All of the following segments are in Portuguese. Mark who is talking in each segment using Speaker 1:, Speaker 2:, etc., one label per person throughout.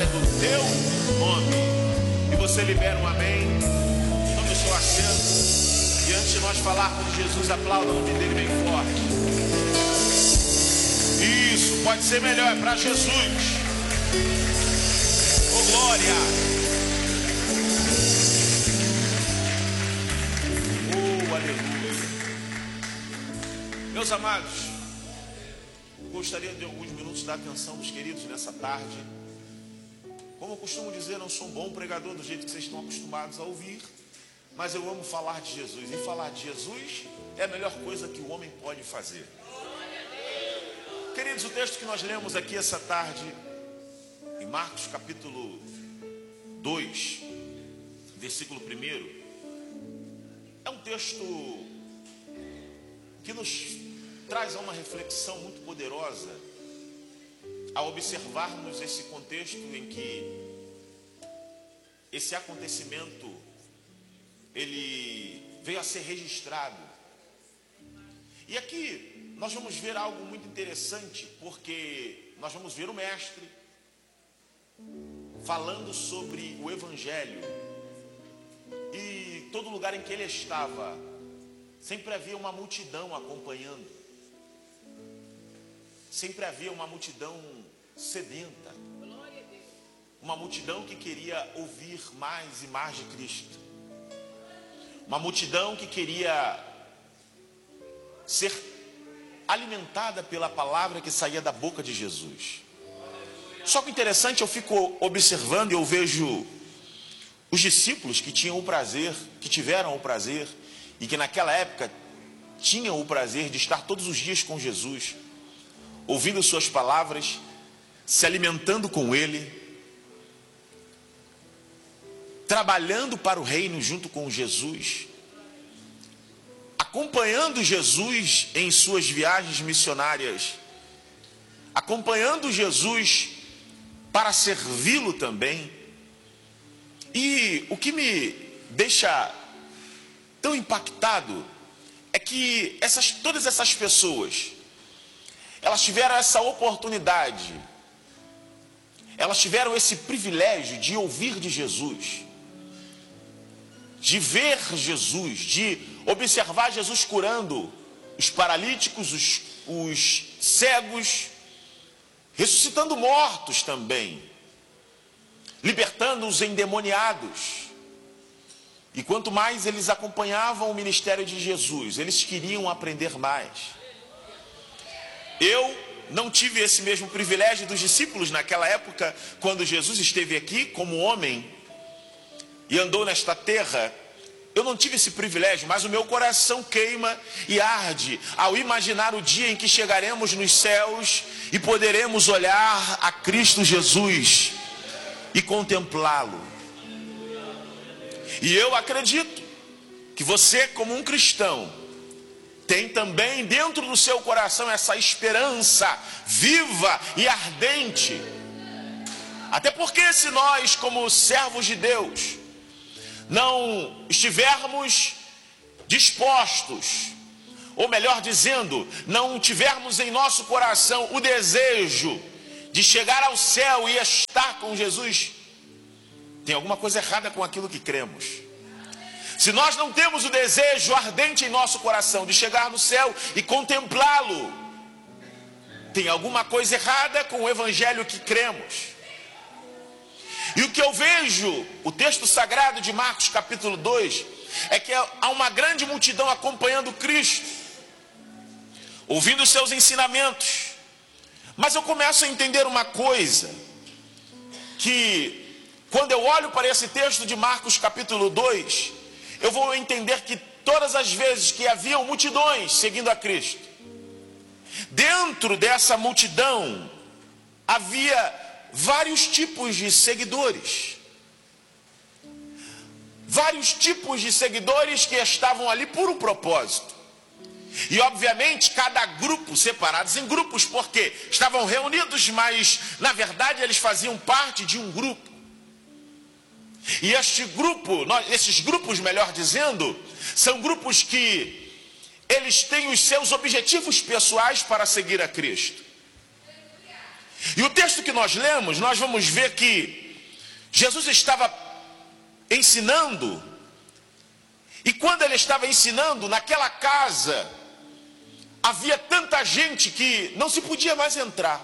Speaker 1: glória do teu nome. E você libera um amém. Tome o seu assento. E antes de nós falarmos de Jesus, aplauda o nome dele bem forte. Isso, pode ser melhor, é para Jesus. Oh, glória. Oh, aleluia. Meus amados, gostaria de alguns minutos da atenção dos queridos nessa tarde. Como eu costumo dizer, não sou um bom pregador do jeito que vocês estão acostumados a ouvir, mas eu amo falar de Jesus. E falar de Jesus é a melhor coisa que o homem pode fazer. Queridos, o texto que nós lemos aqui essa tarde, em Marcos capítulo 2, versículo 1, é um texto que nos traz a uma reflexão muito poderosa ao observarmos esse contexto em que esse acontecimento ele veio a ser registrado. E aqui nós vamos ver algo muito interessante, porque nós vamos ver o mestre falando sobre o evangelho, e todo lugar em que ele estava sempre havia uma multidão acompanhando. Sempre havia uma multidão sedenta, uma multidão que queria ouvir mais e mais de Cristo, uma multidão que queria ser alimentada pela palavra que saía da boca de Jesus. Só que interessante, eu fico observando e eu vejo os discípulos que tinham o prazer, que tiveram o prazer e que naquela época tinham o prazer de estar todos os dias com Jesus, ouvindo suas palavras, se alimentando com ele, trabalhando para o reino junto com Jesus, acompanhando Jesus em suas viagens missionárias, acompanhando Jesus para servi-lo também. E o que me deixa tão impactado é que todas essas pessoas, elas tiveram essa oportunidade, elas tiveram esse privilégio de ouvir de Jesus, de ver Jesus, de observar Jesus curando os paralíticos, os cegos, ressuscitando mortos também, libertando os endemoniados. E quanto mais eles acompanhavam o ministério de Jesus, eles queriam aprender mais. Eu não tive esse mesmo privilégio dos discípulos naquela época, quando Jesus esteve aqui como homem e andou nesta terra. Eu não tive esse privilégio, mas o meu coração queima e arde ao imaginar o dia em que chegaremos nos céus e poderemos olhar a Cristo Jesus e contemplá-lo. E eu acredito que você, como um cristão, tem também dentro do seu coração essa esperança viva e ardente. Até porque se nós, como servos de Deus, não estivermos dispostos, ou melhor dizendo, não tivermos em nosso coração o desejo de chegar ao céu e estar com Jesus, tem alguma coisa errada com aquilo que cremos. Se nós não temos o desejo ardente em nosso coração de chegar no céu e contemplá-lo, tem alguma coisa errada com o evangelho que cremos. E o que eu vejo, o texto sagrado de Marcos capítulo 2, é que há uma grande multidão acompanhando Cristo, ouvindo seus ensinamentos. Mas eu começo a entender uma coisa, que quando eu olho para esse texto de Marcos capítulo 2, eu vou entender que todas as vezes que haviam multidões seguindo a Cristo, dentro dessa multidão havia vários tipos de seguidores. Vários tipos de seguidores que estavam ali por um propósito. E obviamente cada grupo, separados em grupos, porque estavam reunidos, mas na verdade eles faziam parte de um grupo. E esses grupos, melhor dizendo, são grupos que eles têm os seus objetivos pessoais para seguir a Cristo. E o texto que nós lemos, nós vamos ver que Jesus estava ensinando, e quando ele estava ensinando, naquela casa, havia tanta gente que não se podia mais entrar.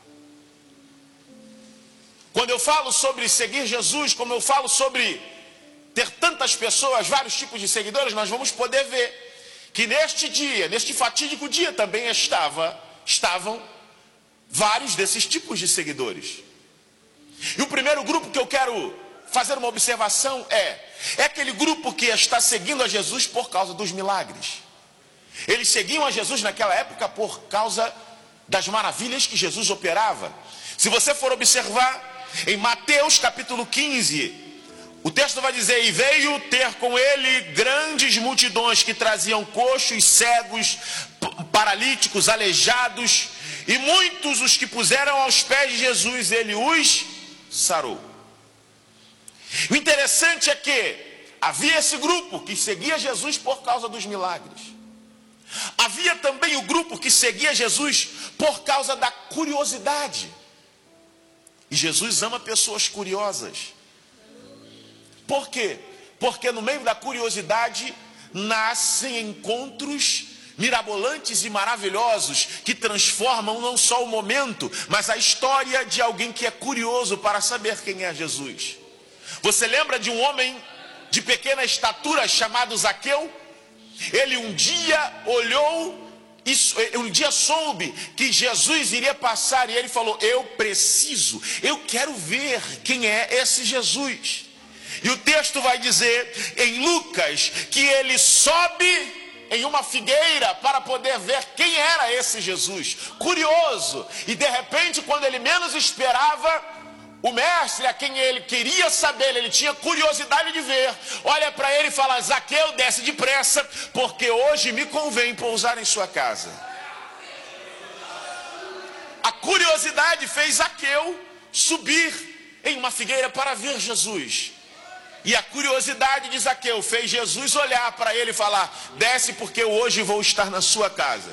Speaker 1: Quando eu falo sobre seguir Jesus, como eu falo sobre ter tantas pessoas, vários tipos de seguidores, nós vamos poder ver que neste dia, neste fatídico dia também estavam vários desses tipos de seguidores. E o primeiro grupo que eu quero fazer uma observação é aquele grupo que está seguindo a Jesus por causa dos milagres. Eles seguiam a Jesus naquela época por causa das maravilhas que Jesus operava. Se você for observar em Mateus capítulo 15, o texto vai dizer: e veio ter com ele grandes multidões que traziam coxos, cegos, paralíticos, aleijados, e muitos os que puseram aos pés de Jesus, ele os sarou. O interessante é que havia esse grupo que seguia Jesus por causa dos milagres. Havia também o grupo que seguia Jesus por causa da curiosidade. E Jesus ama pessoas curiosas. Por quê? Porque no meio da curiosidade nascem encontros mirabolantes e maravilhosos que transformam não só o momento, mas a história de alguém que é curioso para saber quem é Jesus. Você lembra de um homem de pequena estatura chamado Zaqueu? Ele um dia olhou, um dia soube que Jesus iria passar e ele falou: eu quero ver quem é esse Jesus. E o texto vai dizer em Lucas que ele sobe em uma figueira para poder ver quem era esse Jesus, curioso. E de repente, quando ele menos esperava, o mestre, a quem ele queria saber, ele tinha curiosidade de ver, olha para ele e fala: Zaqueu, desce depressa, porque hoje me convém pousar em sua casa. A curiosidade fez Zaqueu subir em uma figueira para ver Jesus. E a curiosidade de Zaqueu fez Jesus olhar para ele e falar: desce, porque hoje vou estar na sua casa.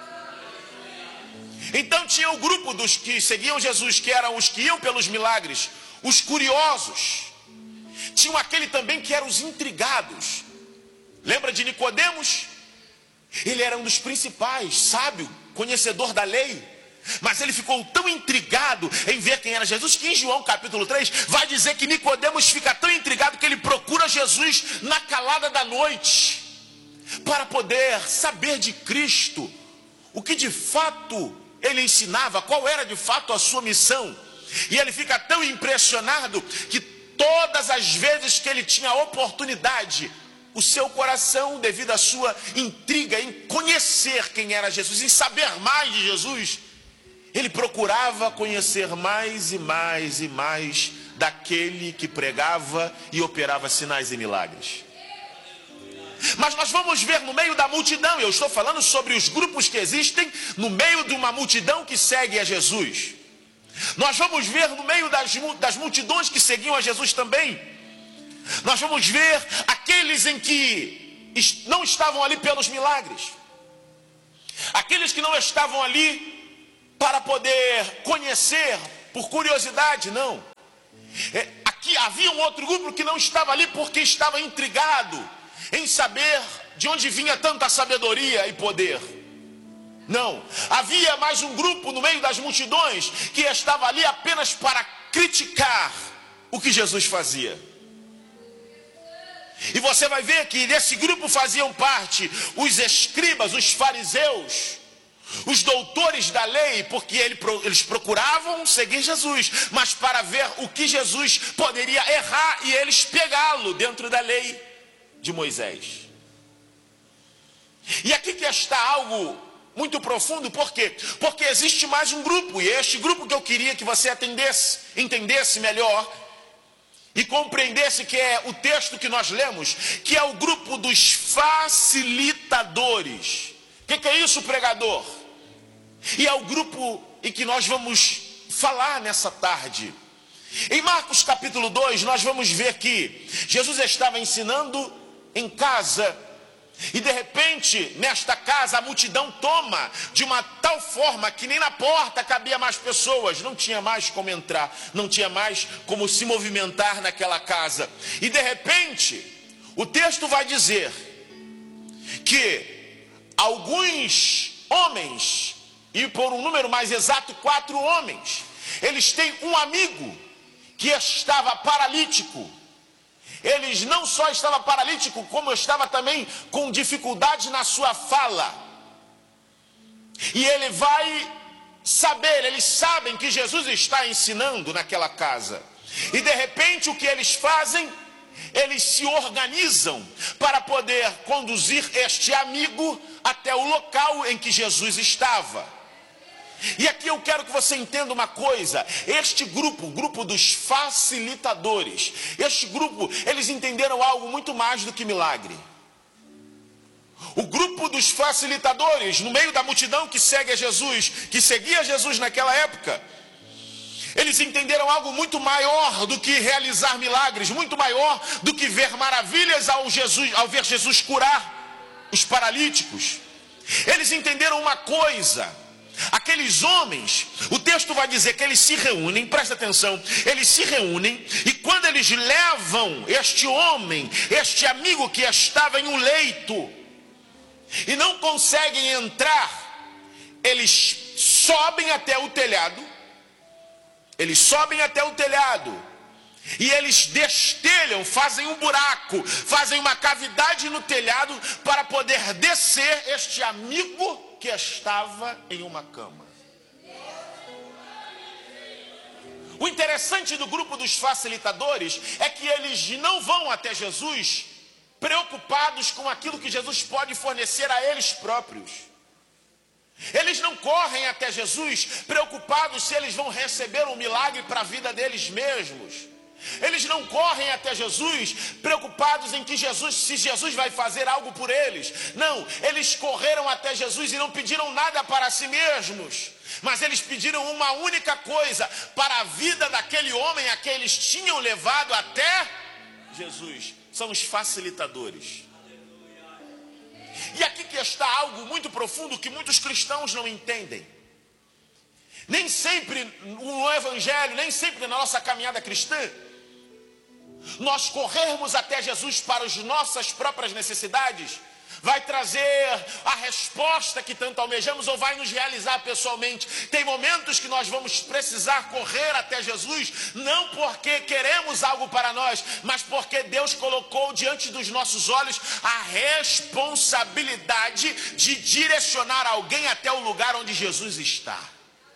Speaker 1: Então tinha o grupo dos que seguiam Jesus, que eram os que iam pelos milagres, os curiosos. Tinha aquele também que eram os intrigados. Lembra de Nicodemos? Ele era um dos principais, sábio, conhecedor da lei. Mas ele ficou tão intrigado em ver quem era Jesus, que em João capítulo 3 vai dizer que Nicodemos fica tão intrigado que ele procura Jesus na calada da noite, para poder saber de Cristo, o que de fato ele ensinava, qual era de fato a sua missão. E ele fica tão impressionado que todas as vezes que ele tinha oportunidade, o seu coração, devido à sua intriga em conhecer quem era Jesus, em saber mais de Jesus, ele procurava conhecer mais e mais e mais daquele que pregava e operava sinais e milagres. Mas nós vamos ver no meio da multidão, eu estou falando sobre os grupos que existem no meio de uma multidão que segue a Jesus. Nós vamos ver no meio das multidões que seguiam a Jesus também. Nós vamos ver aqueles em que não estavam ali pelos milagres. Aqueles que não estavam ali para poder conhecer por curiosidade, não. Aqui havia um outro grupo que não estava ali porque estava intrigado em saber de onde vinha tanta sabedoria e poder. Não, havia mais um grupo no meio das multidões que estava ali apenas para criticar o que Jesus fazia. E você vai ver que desse grupo faziam parte os escribas, os fariseus, os doutores da lei, porque eles procuravam seguir Jesus, mas para ver o que Jesus poderia errar e eles pegá-lo dentro da lei de Moisés. E aqui que está algo muito profundo, por quê? Porque existe mais um grupo, e é este grupo que eu queria que você entendesse melhor e compreendesse, que é o texto que nós lemos, que é o grupo dos facilitadores. O que é isso, pregador? E é o grupo em que nós vamos falar nessa tarde. Em Marcos capítulo 2, nós vamos ver que Jesus estava ensinando em casa, E de repente, nesta casa, a multidão toma de uma tal forma que nem na porta cabia mais pessoas. Não tinha mais como entrar, não tinha mais como se movimentar naquela casa. E de repente, o texto vai dizer que alguns homens, e por um número mais exato, 4 homens, eles têm um amigo que estava paralítico. Eles não só estavam paralíticos, como estava também com dificuldade na sua fala. E ele vai saber, eles sabem que Jesus está ensinando naquela casa. E de repente o que eles fazem? Eles se organizam para poder conduzir este amigo até o local em que Jesus estava. E aqui eu quero que você entenda uma coisa. Este grupo, o grupo dos facilitadores, este grupo, eles entenderam algo muito mais do que milagre. O grupo dos facilitadores, no meio da multidão que segue a Jesus, que seguia Jesus naquela época, eles entenderam algo muito maior do que realizar milagres, muito maior do que ver maravilhas ao ver Jesus curar os paralíticos. Eles entenderam uma coisa. Aqueles homens, o texto vai dizer que eles se reúnem, presta atenção, eles se reúnem, e quando eles levam este homem, este amigo que estava em um leito, e não conseguem entrar, eles sobem até o telhado, e eles destelham, fazem um buraco, fazem uma cavidade no telhado, para poder descer este amigo que estava em uma cama. O interessante do grupo dos facilitadores é que eles não vão até Jesus preocupados com aquilo que Jesus pode fornecer a eles próprios. Eles não correm até Jesus preocupados se eles vão receber um milagre para a vida deles mesmos. Eles não correm até Jesus preocupados em que se Jesus vai fazer algo por eles. Não, eles correram até Jesus e não pediram nada para si mesmos, mas eles pediram uma única coisa para a vida daquele homem a que eles tinham levado até Jesus. São os facilitadores. E aqui que está algo muito profundo que muitos cristãos não entendem. Nem sempre no evangelho, nem sempre na nossa caminhada cristã, nós corrermos até Jesus para as nossas próprias necessidades vai trazer a resposta que tanto almejamos ou vai nos realizar pessoalmente. Tem momentos que nós vamos precisar correr até Jesus, não porque queremos algo para nós, mas porque Deus colocou diante dos nossos olhos a responsabilidade de direcionar alguém até o lugar onde Jesus está.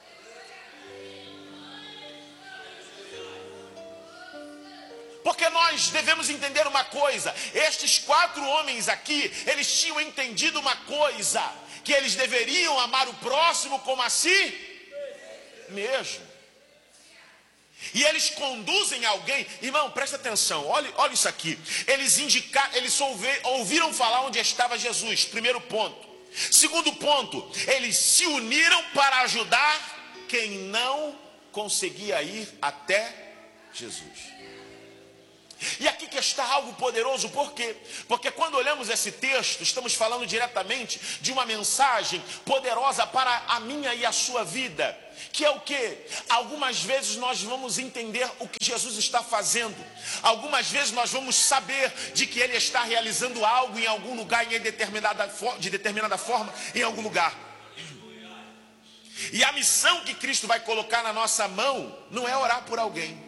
Speaker 1: Porque nós devemos entender uma coisa. Estes 4 homens aqui, eles tinham entendido uma coisa, que eles deveriam amar o próximo como a si mesmo. E eles conduzem alguém. Irmão, presta atenção, olha isso aqui. Eles ouviram falar onde estava Jesus. Primeiro ponto. Segundo ponto, eles se uniram para ajudar quem não conseguia ir até Jesus. E aqui que está algo poderoso, por quê? Porque quando olhamos esse texto, estamos falando diretamente de uma mensagem poderosa para a minha e a sua vida. Que é o quê? Algumas vezes nós vamos entender o que Jesus está fazendo. Algumas vezes nós vamos saber de que Ele está realizando algo em algum lugar, de determinada forma, em algum lugar. E a missão que Cristo vai colocar na nossa mão não é orar por alguém.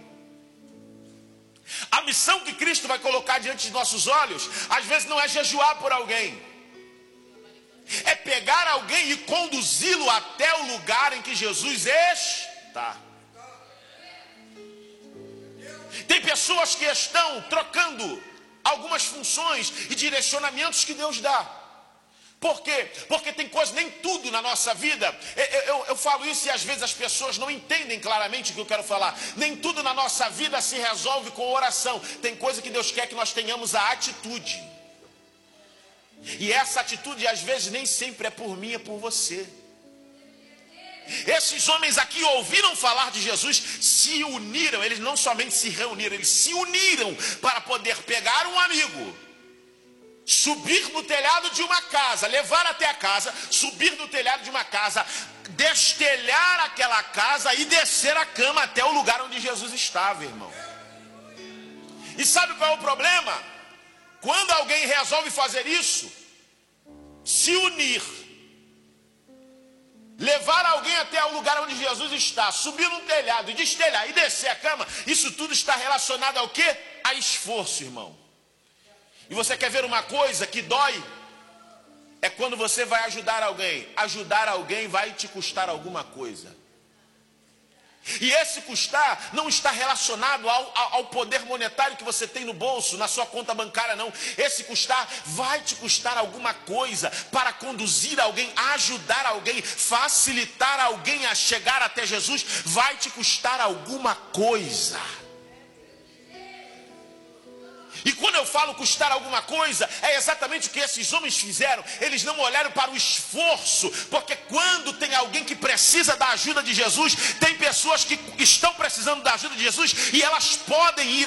Speaker 1: A missão que Cristo vai colocar diante de nossos olhos, às vezes não é jejuar por alguém. É pegar alguém e conduzi-lo até o lugar em que Jesus está. Tem pessoas que estão trocando algumas funções e direcionamentos que Deus dá. Por quê? Porque tem coisas, nem tudo na nossa vida, eu falo isso e às vezes as pessoas não entendem claramente o que eu quero falar. Nem tudo na nossa vida se resolve com oração. Tem coisa que Deus quer que nós tenhamos a atitude. E essa atitude às vezes nem sempre é por mim, é por você. Esses homens aqui ouviram falar de Jesus, se uniram, eles não somente se reuniram, eles se uniram para poder pegar um amigo subir no telhado de uma casa, levar até a casa, subir no telhado de uma casa, destelhar aquela casa e descer a cama até o lugar onde Jesus estava, irmão. E sabe qual é o problema? Quando alguém resolve fazer isso, se unir, levar alguém até o lugar onde Jesus está, subir no telhado e destelhar e descer a cama, isso tudo está relacionado ao quê? A esforço, irmão. E você quer ver uma coisa que dói? É quando você vai ajudar alguém. Ajudar alguém vai te custar alguma coisa. E esse custar não está relacionado ao poder monetário que você tem no bolso, na sua conta bancária, não. Esse custar vai te custar alguma coisa para conduzir alguém, ajudar alguém, facilitar alguém a chegar até Jesus. Vai te custar alguma coisa. E quando eu falo custar alguma coisa, é exatamente o que esses homens fizeram. Eles não olharam para o esforço, porque quando tem alguém que precisa da ajuda de Jesus, tem pessoas que estão precisando da ajuda de Jesus, e elas podem ir